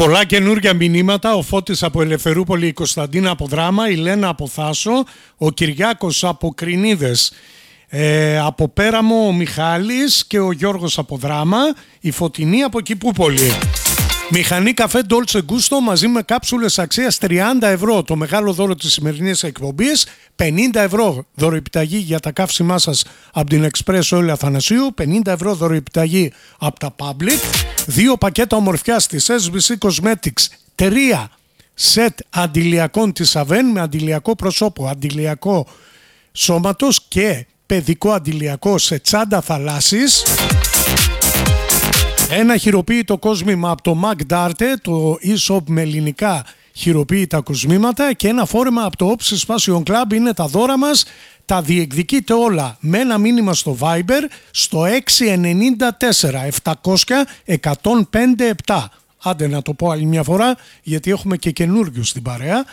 Πολλά καινούργια μηνύματα. Ο Φώτης από Ελευθερούπολη, η Κωνσταντίνα από Δράμα, η Λένα από Θάσο, ο Κυριάκος από Κρινίδες, από Πέραμο ο Μιχάλης και ο Γιώργος από Δράμα, η Φωτεινή από Κηπούπολη. Μηχανή καφέ Dolce Gusto μαζί με κάψουλες αξίας 30 ευρώ. Το μεγάλο δώρο της σημερινής εκπομπής, 50 ευρώ δωροεπιταγή για τα καύσιμά σας από την Express Oil Αθανασίου, 50 ευρώ δωροεπιταγή από τα Public, 2 πακέτα ομορφιάς της SBC Cosmetics, 3 σετ αντιλιακών της Aven με αντιλιακό προσώπου, αντιλιακό σώματος και παιδικό αντιλιακό σε τσάντα θαλάσσης. Ένα χειροποίητο κόσμημα από το McDarte, το e-shop με ελληνικά χειροποίητα κοσμήματα, και ένα φόρεμα από το Opsis Fashion Club. Είναι τα δώρα μας, τα διεκδικείτε όλα με ένα μήνυμα στο Viber στο 694 700 1057. Άντε να το πω άλλη μια φορά γιατί έχουμε και καινούργιους στην παρέα.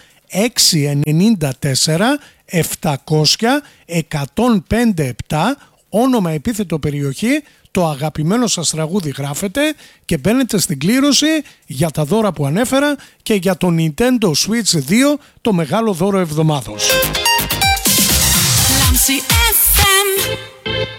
694 700 1057, όνομα, επίθετο, περιοχή, το αγαπημένο σας τραγούδι γράφετε και μπαίνετε στην κλήρωση για τα δώρα που ανέφερα και για το Nintendo Switch 2, το μεγάλο δώρο εβδομάδος. Lamsi FM.